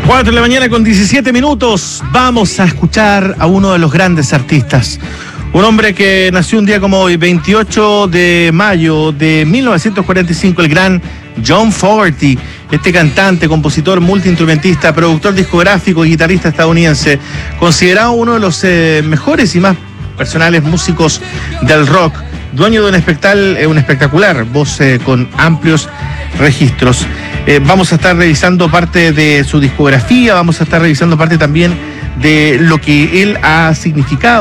4 de la mañana con 17 minutos. Vamos a escuchar a uno de los grandes artistas. Un hombre que nació un día como hoy, 28 de mayo de 1945, el gran John Fogerty. Este cantante, compositor, multiinstrumentista, productor discográfico y guitarrista estadounidense, considerado uno de los mejores y más personales músicos del rock, dueño de un espectacular voz con amplios registros. Vamos a estar revisando parte de su discografía, vamos a estar revisando parte también de lo que él ha significado